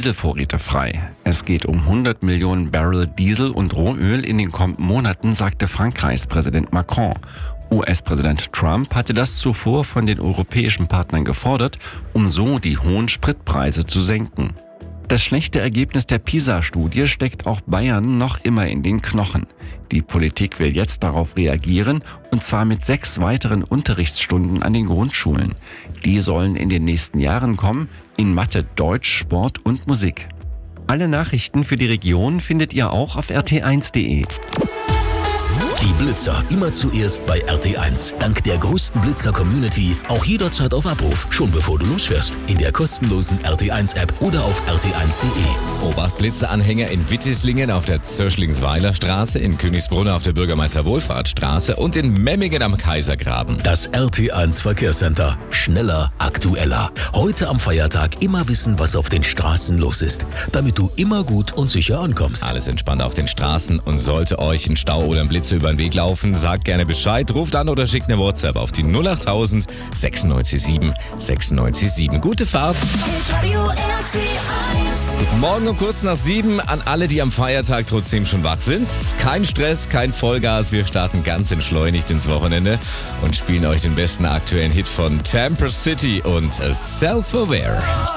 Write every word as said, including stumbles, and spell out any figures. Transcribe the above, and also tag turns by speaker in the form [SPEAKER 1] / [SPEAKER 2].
[SPEAKER 1] Dieselvorräte frei. Es geht um hundert Millionen Barrel Diesel und Rohöl in den kommenden Monaten, sagte Frankreichs Präsident Macron. U S-Präsident Trump hatte das zuvor von den europäischen Partnern gefordert, um so die hohen Spritpreise zu senken. Das schlechte Ergebnis der PISA-Studie steckt auch Bayern noch immer in den Knochen. Die Politik will jetzt darauf reagieren, und zwar mit sechs weiteren Unterrichtsstunden an den Grundschulen. Die sollen in den nächsten Jahren kommen, in Mathe, Deutsch, Sport und Musik. Alle Nachrichten für die Region findet ihr auch auf r t eins punkt de.
[SPEAKER 2] Die Blitzer immer zuerst bei R T eins. Dank der größten Blitzer-Community auch jederzeit auf Abruf, schon bevor du losfährst. In der kostenlosen R T eins App oder auf r t eins punkt de.
[SPEAKER 3] Obacht Blitzeranhänger in Wittislingen auf der Zöschlingsweiler Straße, in Königsbrunn auf der Bürgermeister-Wohlfahrtsstraße und in Memmingen am Kaisergraben.
[SPEAKER 2] Das R T eins Verkehrscenter. Schneller, aktueller. Heute am Feiertag immer wissen, was auf den Straßen los ist, damit du immer gut und sicher ankommst.
[SPEAKER 3] Alles entspannt auf den Straßen, und sollte euch ein Stau oder ein Blitzer über den Weg laufen, sagt gerne Bescheid, ruft an oder schickt eine WhatsApp auf die null acht tausend sechsundneunzig sieben sechsundneunzig sieben. Gute Fahrt! Guten Morgen um kurz nach sieben an alle, die am Feiertag trotzdem schon wach sind. Kein Stress, kein Vollgas, wir starten ganz entschleunigt ins Wochenende und spielen euch den besten aktuellen Hit von Tampa City und Self-Aware.